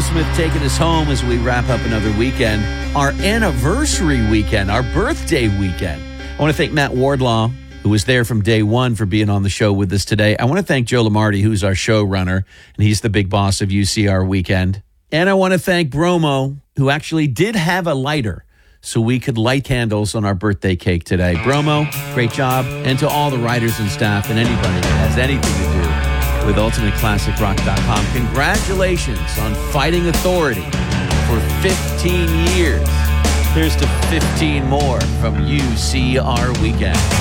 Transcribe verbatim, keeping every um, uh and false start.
Aerosmith taking us home as we wrap up another weekend, our anniversary weekend, our birthday weekend. I want to thank Matt Wardlaw, who was there from day one, for being on the show with us today. I want to thank Joe Lamarty, who's our showrunner, and he's the big boss of U C R Weekend. And I want to thank Bromo, who actually did have a lighter so we could light candles on our birthday cake today. Bromo, great job. And to all the writers and staff and anybody that has anything to do with ultimate classic rock dot com, congratulations on fighting authority for fifteen years. Here's to fifteen more from U C R Weekend.